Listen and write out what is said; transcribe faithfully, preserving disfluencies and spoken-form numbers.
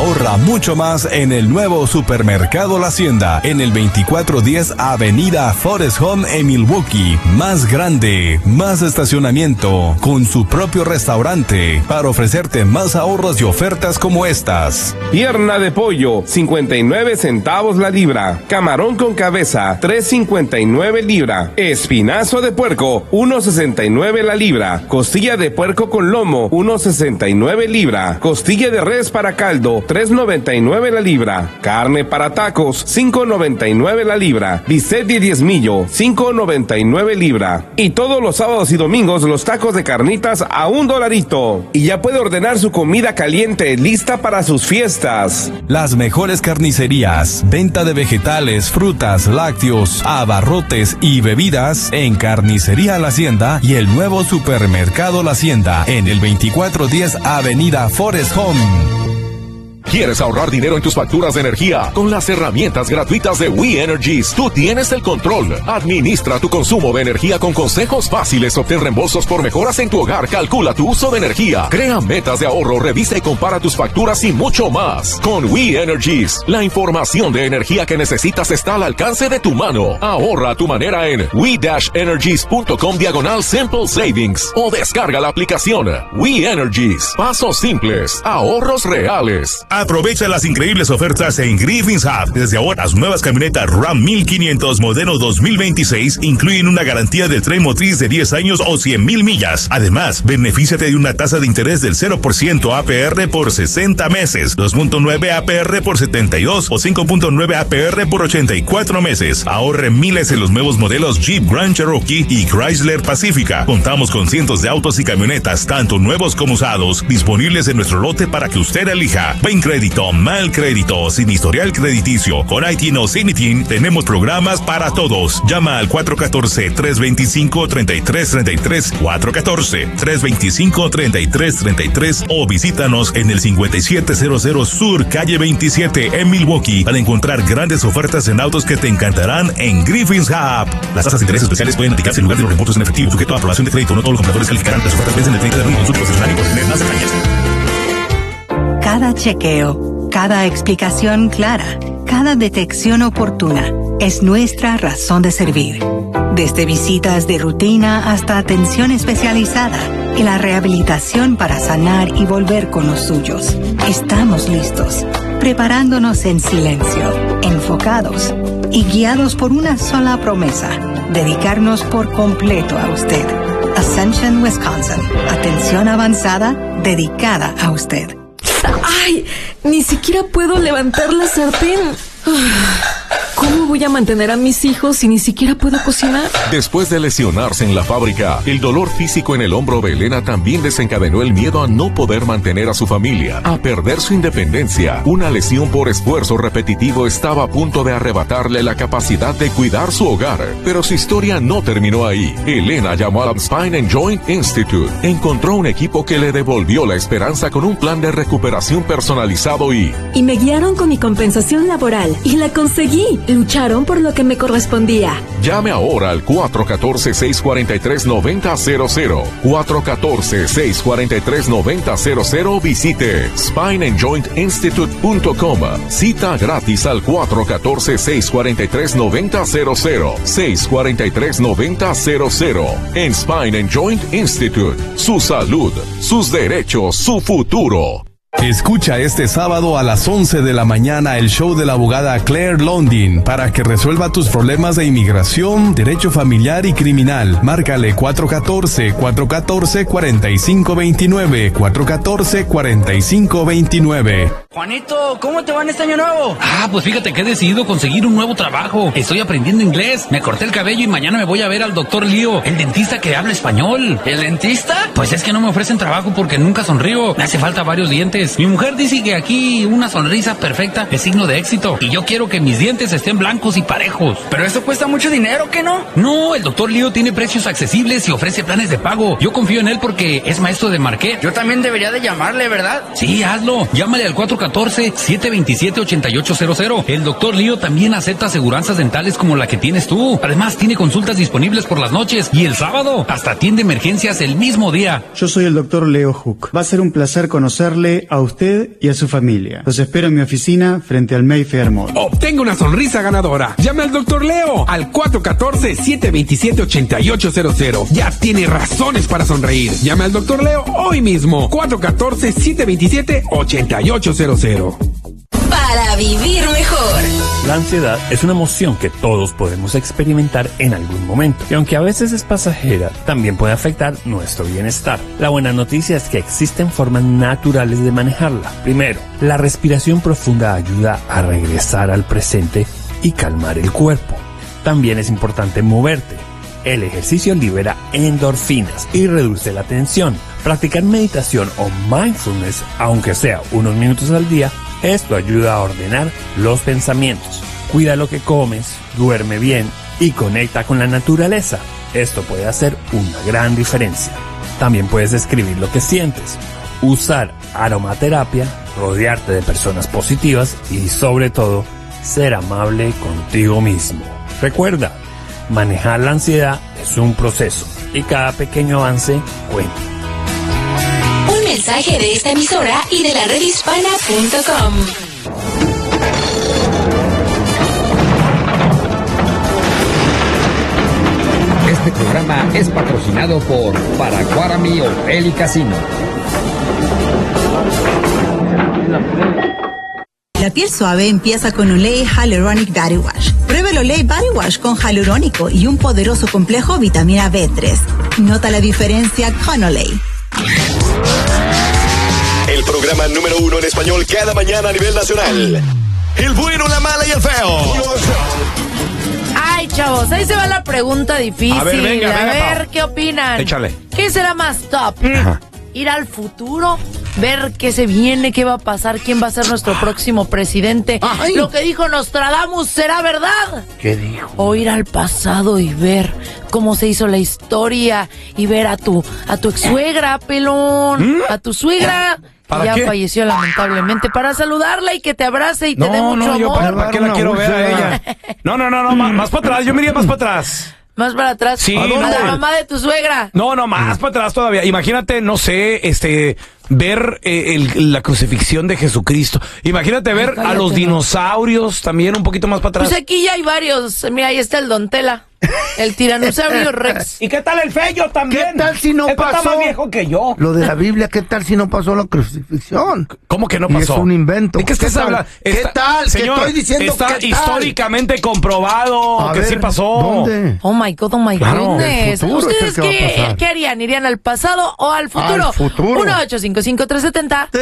Ahorra mucho más en el nuevo Supermercado La Hacienda, en el veinticuatro diez Avenida Forest Home en Milwaukee. Más grande, más estacionamiento, con su propio restaurante, para ofrecerte más ahorros y ofertas como estas. Pierna de pollo, cincuenta y nueve centavos la libra. Camarón con cabeza, tres cincuenta y nueve libra. Espinazo de puerco, uno sesenta y nueve la libra. Costilla de puerco con lomo, uno sesenta y nueve libra. Costilla de res para caldo, tres noventa y nueve la libra. Carne para tacos, cinco noventa y nueve la libra. Bistec de diezmillo, cinco noventa y nueve libra. Y todos los sábados y domingos los tacos de carnitas a un dolarito. Y ya puede ordenar su comida caliente lista para sus fiestas. Las mejores carnicerías, venta de vegetales, frutas, lácteos, abarrotes y bebidas en Carnicería La Hacienda y el nuevo Supermercado La Hacienda en el veinticuatro diez Avenida Forest Home. ¿Quieres ahorrar dinero en tus facturas de energía? Con las herramientas gratuitas de We Energies, tú tienes el control. Administra tu consumo de energía con consejos fáciles. Obtén reembolsos por mejoras en tu hogar. Calcula tu uso de energía. Crea metas de ahorro. Revisa y compara tus facturas y mucho más. Con We Energies, la información de energía que necesitas está al alcance de tu mano. Ahorra a tu manera en we energies punto com diagonal simple savings o descarga la aplicación. We Energies. Pasos simples. Ahorros reales. Aprovecha las increíbles ofertas en Griffin's Hub. Desde ahora, las nuevas camionetas Ram mil quinientos modelo dos mil veintiséis incluyen una garantía del tren motriz de diez años o cien mil millas. Además, benefíciate de una tasa de interés del cero por ciento A P R por sesenta meses, dos punto nueve A P R por setenta y dos o cinco punto nueve A P R por ochenta y cuatro meses. Ahorre miles en los nuevos modelos Jeep Grand Cherokee y Chrysler Pacifica. Contamos con cientos de autos y camionetas, tanto nuevos como usados, disponibles en nuestro lote para que usted elija. Ven crédito, mal crédito, sin historial crediticio. Con I T I N o Cinitin tenemos programas para todos. Llama al cuatro uno cuatro, tres dos cinco, tres tres tres tres, cuatro uno cuatro, tres dos cinco, tres tres tres tres o visítanos en el cincuenta y siete cero cero Sur, calle veintisiete en Milwaukee para encontrar grandes ofertas en autos que te encantarán en Griffin's Hub. Las tasas de interés especiales pueden aplicarse en lugar de los reembolsos en efectivo, sujeto a aprobación de crédito. No todos los compradores calificarán. Las ofertas vencen el treinta de abril. Consulta concesionario por tener más detalles. Cada chequeo, cada explicación clara, cada detección oportuna es nuestra razón de servir. Desde visitas de rutina hasta atención especializada y la rehabilitación para sanar y volver con los suyos. Estamos listos, preparándonos en silencio, enfocados y guiados por una sola promesa: dedicarnos por completo a usted. Ascension, Wisconsin. Atención avanzada dedicada a usted. ¡Ay! Ni siquiera puedo levantar la sartén. ¿Cómo voy a mantener a mis hijos si ni siquiera puedo cocinar? Después de lesionarse en la fábrica, el dolor físico en el hombro de Elena también desencadenó el miedo a no poder mantener a su familia, a perder su independencia. Una lesión por esfuerzo repetitivo estaba a punto de arrebatarle la capacidad de cuidar su hogar. Pero su historia no terminó ahí. Elena llamó al Spine and Joint Institute. Encontró un equipo que le devolvió la esperanza con un plan de recuperación personalizado y... Y me guiaron con mi compensación laboral. Y la conseguí. Lucharon por lo que me correspondía. Llame ahora al cuatro uno cuatro, seis cuatro tres, nueve cero cero cero. cuatro uno cuatro, seis cuatro tres, nueve cero cero. Visite spine and joint institute punto com. Cita gratis al cuatro uno cuatro, seis cuatro tres, nueve cero cero. seis cuatro tres, nueve cero cero. En Spine and Joint Institute. Su salud, sus derechos, su futuro. Escucha este sábado a las once de la mañana el show de la abogada Claire Londin para que resuelva tus problemas de inmigración, derecho familiar y criminal. Márcale cuatro uno cuatro, cuatro uno cuatro, cuatro cinco dos nueve, cuatro uno cuatro, cuatro cinco dos nueve. Juanito, ¿cómo te va en este año nuevo? Ah, pues fíjate que he decidido conseguir un nuevo trabajo. Estoy aprendiendo inglés. Me corté el cabello y mañana me voy a ver al doctor Lío, el dentista que habla español. ¿El dentista? Pues es que no me ofrecen trabajo porque nunca sonrío. Me hace falta varios dientes. Mi mujer dice que aquí una sonrisa perfecta es signo de éxito. Y yo quiero que mis dientes estén blancos y parejos. Pero eso cuesta mucho dinero, ¿qué no? No, el doctor Lío tiene precios accesibles y ofrece planes de pago. Yo confío en él porque es maestro de Marquette. Yo también debería de llamarle, ¿verdad? Sí, hazlo. Llámale al cuatro uno catorce, siete veintisiete, ochenta y ocho cero cero. El doctor Leo también acepta aseguranzas dentales como la que tienes tú. Además, tiene consultas disponibles por las noches y el sábado. Hasta atiende emergencias el mismo día. Yo soy el doctor Leo Hook. Va a ser un placer conocerle a usted y a su familia. Los espero en mi oficina frente al Mayfair Mall. Obtenga una sonrisa ganadora. Llame al doctor Leo al cuatro uno cuatro, siete dos siete, ocho ocho cero cero. Ya tiene razones para sonreír. Llame al doctor Leo hoy mismo. cuatro uno cuatro, siete dos siete, ocho ocho cero cero. Para vivir mejor. La ansiedad es una emoción que todos podemos experimentar en algún momento, y aunque a veces es pasajera, también puede afectar nuestro bienestar. La buena noticia es que existen formas naturales de manejarla. Primero, la respiración profunda ayuda a regresar al presente y calmar el cuerpo. También es importante moverte. El ejercicio libera endorfinas y reduce la tensión. Practicar meditación o mindfulness, aunque sea unos minutos al día, esto ayuda a ordenar los pensamientos. Cuida lo que comes, duerme bien y conecta con la naturaleza. Esto puede hacer una gran diferencia. También puedes escribir lo que sientes, usar aromaterapia, rodearte de personas positivas y, sobre todo, ser amable contigo mismo. Recuerda, manejar la ansiedad es un proceso y cada pequeño avance cuenta. Un mensaje de esta emisora y de la red hispana punto com. Este programa es patrocinado por Paraguarami Hotel y Casino. La piel suave empieza con Olay Hyaluronic Body Wash. Prueba el Olay Body Wash con hialurónico y un poderoso complejo vitamina B tres. Nota la diferencia con Olay. El programa número uno en español cada mañana a nivel nacional. El bueno, la mala y el feo. Ay, chavos, ahí se va la pregunta difícil. A ver, venga, a venga, ver Pau. ¿Qué opinan? Échale. ¿Qué será más top? Ajá. ¿Ir al futuro? ¿Ver qué se viene? ¿Qué va a pasar? ¿Quién va a ser nuestro próximo presidente? Ay. Lo que dijo Nostradamus será verdad. ¿Qué dijo? O ir al pasado y ver cómo se hizo la historia y ver a tu a tu ex suegra, pelón, ¿Mm? a tu suegra. ¿Para ya qué? falleció lamentablemente, para saludarla y que te abrace y te dé mucho no, yo amor. para, ¿para qué la quiero ver a ella? No, no, no, no, más, más para atrás, yo me iría más para atrás. Más para atrás. Sí, a no. la mamá de tu suegra. No, no, más para atrás todavía. Imagínate, no sé, este, ver eh, el- la crucifixión de Jesucristo. Imagínate ver a cállate, los no. dinosaurios también un poquito más para atrás. Pues aquí ya hay varios. Mira, ahí está el Don Tela. El tiranosaurio Rex. ¿Y qué tal el Fello también? ¿Qué tal si no Este pasó? está más viejo que yo. Lo de la Biblia, ¿qué tal si no pasó la crucifixión? ¿Cómo que no Y pasó? es un invento. ¿De qué estás tal? hablando? ¿Qué Está- tal? Señor, que estoy diciendo está ¿qué tal? históricamente comprobado A que ver, sí pasó. ¿dónde? Oh my God, oh my Claro, goodness. el futuro es el ¿Ustedes que va a qué, pasar. qué harían? ¿Irían al pasado o al futuro? Al futuro. uno ocho cinco cinco, tres siete cero